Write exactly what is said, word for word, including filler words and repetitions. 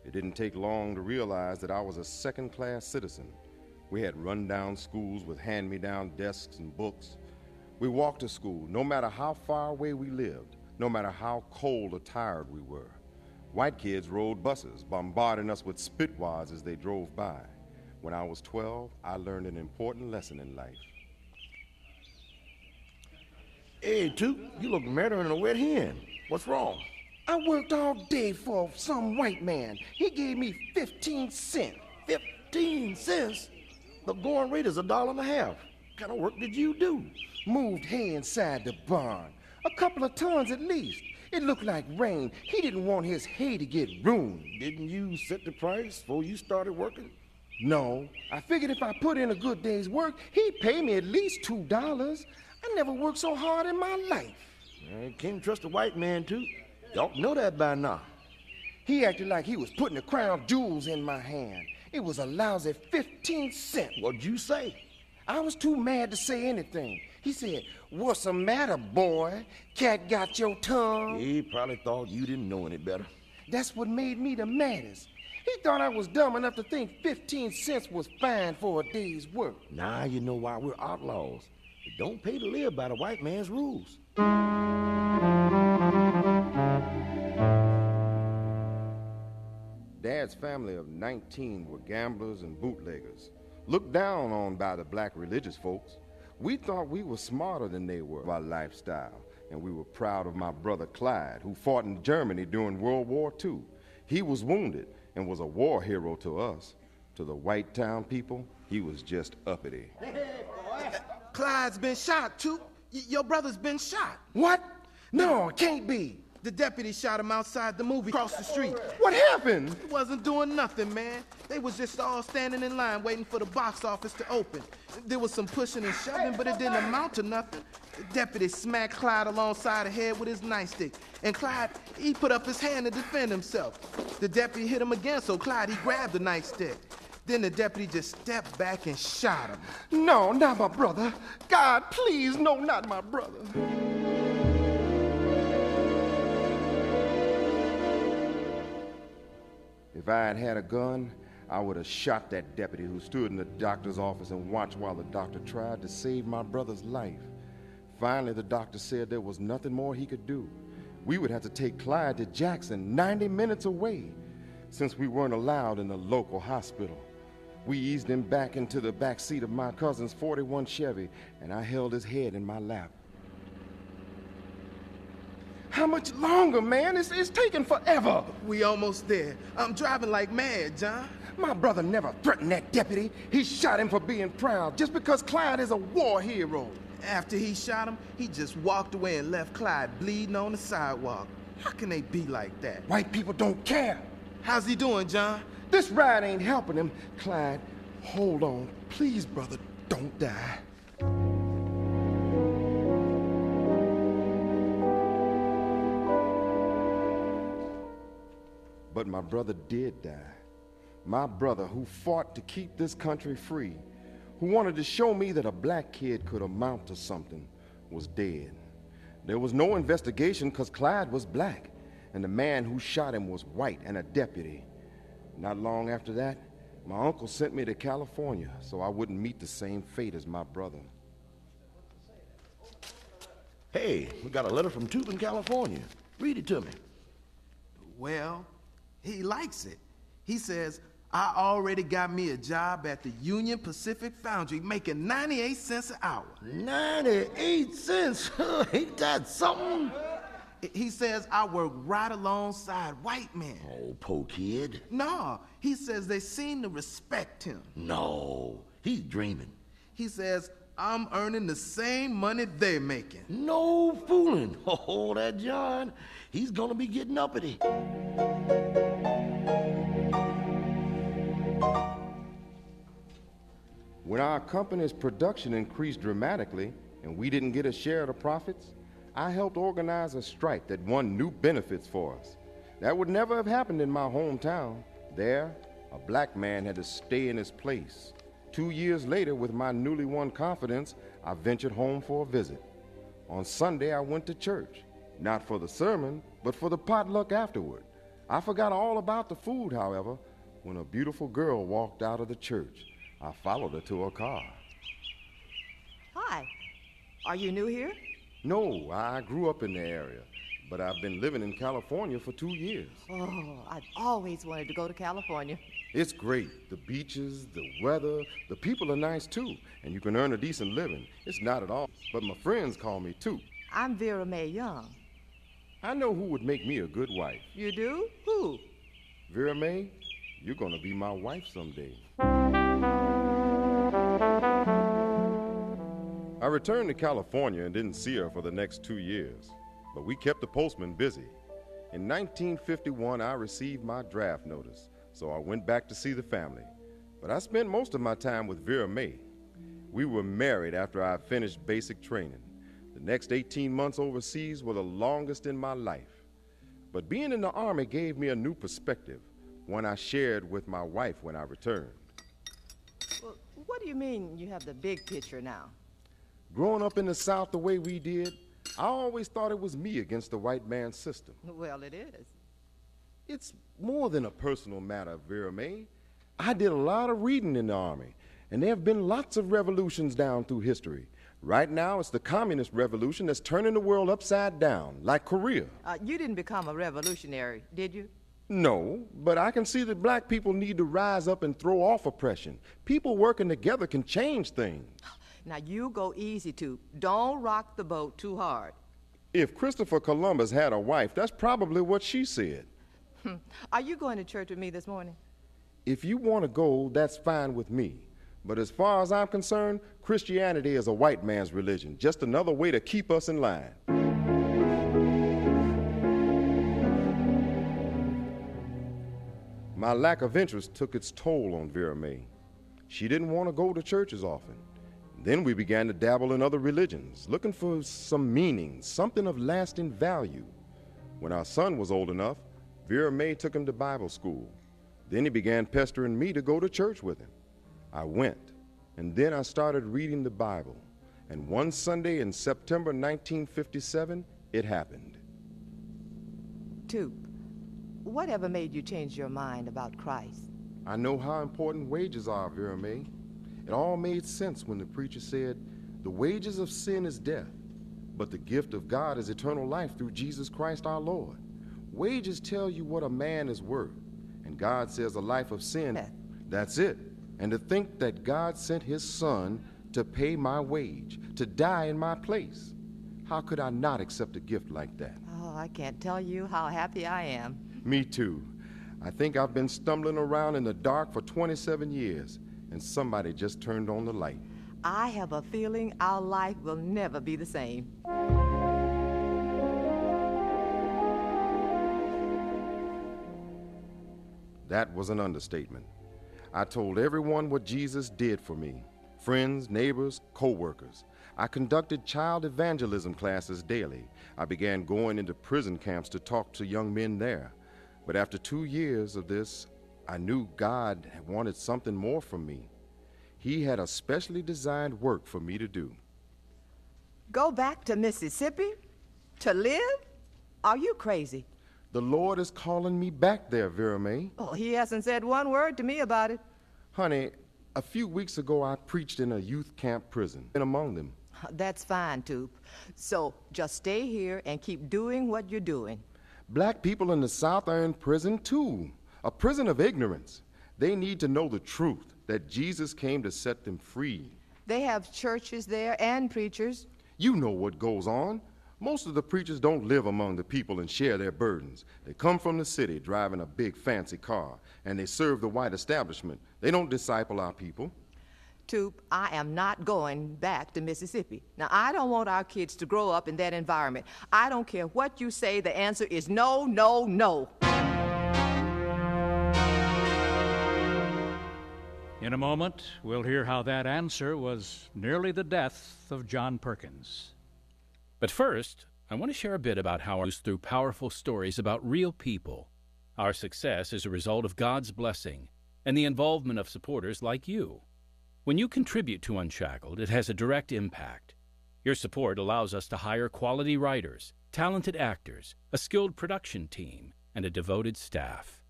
It didn't take long to realize that I was a second-class citizen. We had run-down schools with hand-me-down desks and books. We walked to school no matter how far away we lived, no matter how cold or tired we were. White kids rode buses, bombarding us with spitwads as they drove by. When I was twelve, I learned an important lesson in life. Hey, Toot, you look madder than a wet hen. What's wrong? I worked all day for some white man. He gave me fifteen cents. Fifteen cents? The going rate is a dollar and a half. What kind of work did you do? Moved hay inside the barn. A couple of tons at least. It looked like rain. He didn't want his hay to get ruined. Didn't you set the price before you started working? No. I figured if I put in a good day's work, he'd pay me at least two dollars. I never worked so hard in my life. I can't trust a white man, Toot. Y'all know that by now. He acted like he was putting the crown jewels in my hand. It was a lousy fifteen cents. What'd you say? I was too mad to say anything. He said, "What's the matter, boy? Cat got your tongue?" He probably thought you didn't know any better. That's what made me the maddest. He thought I was dumb enough to think fifteen cents was fine for a day's work. Now you know why we're outlaws. It don't pay to live by the white man's rules. Dad's family of nineteen were gamblers and bootleggers, looked down on by the black religious folks. We thought we were smarter than they were by lifestyle, and we were proud of my brother Clyde, who fought in Germany during World War Two. He was wounded and was a war hero to us. To the white town people, he was just uppity. Clyde's been shot, too. Y- your brother's been shot. What? No, it can't be. The deputy shot him outside the movie across the street. What happened? He wasn't doing nothing, man. They was just all standing in line waiting for the box office to open. There was some pushing and shoving, but it didn't amount to nothing. The deputy smacked Clyde alongside the head with his nightstick. And Clyde, he put up his hand to defend himself. The deputy hit him again, so Clyde, he grabbed the nightstick. Then the deputy just stepped back and shot him. No, not my brother. God, please, no, not my brother. If I had had a gun, I would have shot that deputy who stood in the doctor's office and watched while the doctor tried to save my brother's life. Finally, the doctor said there was nothing more he could do. We would have to take Clyde to Jackson, ninety minutes away, since we weren't allowed in the local hospital. We eased him back into the back seat of my cousin's forty-one Chevy, and I held his head in my lap. How much longer, man? It's, it's taking forever. We almost there. I'm driving like mad, John. My brother never threatened that deputy. He shot him for being proud, just because Clyde is a war hero. After he shot him, he just walked away and left Clyde bleeding on the sidewalk. How can they be like that? White people don't care. How's he doing, John? This ride ain't helping him. Clyde, hold on. Please, brother, don't die. But my brother did die. My brother, who fought to keep this country free, who wanted to show me that a black kid could amount to something, was dead. There was no investigation because Clyde was black, and the man who shot him was white and a deputy. Not long after that, my uncle sent me to California so I wouldn't meet the same fate as my brother. Hey, we got a letter from Toot in California. Read it to me. Well, he likes it. He says, I already got me a job at the Union Pacific Foundry making ninety-eight cents an hour. ninety-eight cents? Ain't that something? He says I work right alongside white men. Oh, po kid. No, he says they seem to respect him. No, he's dreaming. He says I'm earning the same money they're making. No fooling. Oh, that John, he's gonna be getting uppity. When our company's production increased dramatically and we didn't get a share of the profits, I helped organize a strike that won new benefits for us. That would never have happened in my hometown. There, a black man had to stay in his place. Two years later, with my newly won confidence, I ventured home for a visit. On Sunday, I went to church, not for the sermon, but for the potluck afterward. I forgot all about the food, however, when a beautiful girl walked out of the church. I followed her to her car. Hi. Are you new here? No, I grew up in the area, but I've been living in California for two years. Oh, I've always wanted to go to California. It's great. The beaches, the weather, the people are nice too, and you can earn a decent living. It's not at all, but my friends call me too. I'm Vera Mae Young. I know who would make me a good wife. You do? Who? Vera Mae, you're gonna be my wife someday. I returned to California and didn't see her for the next two years, but we kept the postman busy. In nineteen fifty-one, I received my draft notice, so I went back to see the family. But I spent most of my time with Vera Mae. We were married after I finished basic training. The next eighteen months overseas were the longest in my life. But being in the Army gave me a new perspective, one I shared with my wife when I returned. Well, what do you mean you have the big picture now? Growing up in the South the way we did, I always thought it was me against the white man's system. Well, it is. It's more than a personal matter, Vera Mae. I did a lot of reading in the Army, and there have been lots of revolutions down through history. Right now, it's the communist revolution that's turning the world upside down, like Korea. Uh, you didn't become a revolutionary, did you? No, but I can see that black people need to rise up and throw off oppression. People working together can change things. Now, you go easy, too. Don't rock the boat too hard. If Christopher Columbus had a wife, that's probably what she said. Are you going to church with me this morning? If you want to go, that's fine with me. But as far as I'm concerned, Christianity is a white man's religion, just another way to keep us in line. My lack of interest took its toll on Vera Mae. She didn't want to go to church as often. Then we began to dabble in other religions, looking for some meaning, something of lasting value. When our son was old enough, Vera Mae took him to Bible school. Then he began pestering me to go to church with him. I went, and then I started reading the Bible. And one Sunday in September nineteen fifty-seven, it happened. Toop, whatever made you change your mind about Christ? I know how important wages are, Vera Mae. It all made sense when the preacher said, "The wages of sin is death, but the gift of God is eternal life through Jesus Christ our Lord." Wages tell you what a man is worth, and God says a life of sin, Death. That's it. And to think that God sent his son to pay my wage, to die in my place. How could I not accept a gift like that? Oh, I can't tell you how happy I am. Me too. I think I've been stumbling around in the dark for twenty-seven years, and somebody just turned on the light. I have a feeling our life will never be the same. That was an understatement. I told everyone what Jesus did for me. Friends, neighbors, co-workers. I conducted child evangelism classes daily. I began going into prison camps to talk to young men there. But after two years of this, I knew God wanted something more from me. He had a specially designed work for me to do. Go back to Mississippi? To live? Are you crazy? The Lord is calling me back there, Vera Mae. Oh, he hasn't said one word to me about it. Honey, a few weeks ago I preached in a youth camp prison, and among them. That's fine, Toop. So just stay here and keep doing what you're doing. Black people in the South are in prison too, a prison of ignorance. They need to know the truth, that Jesus came to set them free. They have churches there and preachers. You know what goes on. Most of the preachers don't live among the people and share their burdens. They come from the city driving a big fancy car, and they serve the white establishment. They don't disciple our people. Toop, I am not going back to Mississippi. Now, I don't want our kids to grow up in that environment. I don't care what you say, the answer is no, no, no. In a moment, we'll hear how that answer was nearly the death of John Perkins. But first, I want to share a bit about how I was through powerful stories about real people. Our success is a result of God's blessing and the involvement of supporters like you. When you contribute to Unshackled, it has a direct impact. Your support allows us to hire quality writers, talented actors, a skilled production team, and a devoted staff.